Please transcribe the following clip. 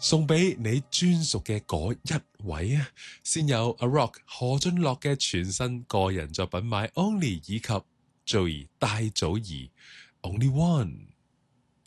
送俾你專屬嘅嗰一位啊！先有阿 Rock 何俊樂嘅全新個人作品《My Only》以及 Joey 戴祖儀《Only One》。